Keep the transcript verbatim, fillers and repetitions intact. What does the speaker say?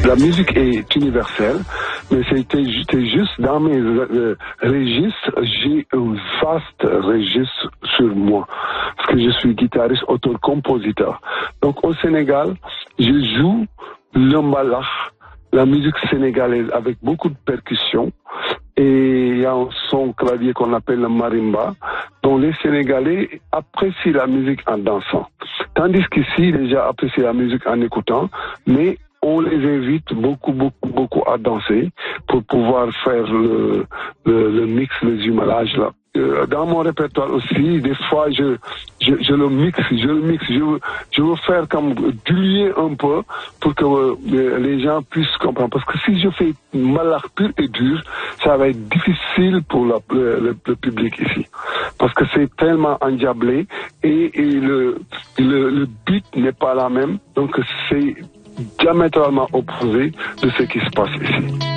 La musique est universelle, mais c'était juste dans mes euh, registres, j'ai un vaste registre sur moi, parce que je suis guitariste, auteur-compositeur. Donc au Sénégal, je joue le mbalax, la musique sénégalaise avec beaucoup de percussions, et il y a un son clavier qu'on appelle le marimba, dont les Sénégalais apprécient la musique en dansant. Tandis qu'ici, les gens apprécient la musique en écoutant, mais on les invite beaucoup, beaucoup, beaucoup à danser pour pouvoir faire le, le, le mix, le jumelage là. Euh, dans mon répertoire aussi, des fois, je, je, je le mixe, je le mixe, je veux, je veux faire comme diluer un peu pour que euh, les gens puissent comprendre. Parce que si je fais mbalax pur et dur, ça va être difficile pour la, le, le, le public ici. Parce que c'est tellement endiablé et, et le, le, le beat n'est pas la même. Donc c'est diamétralement opposé de ce qui se passe ici.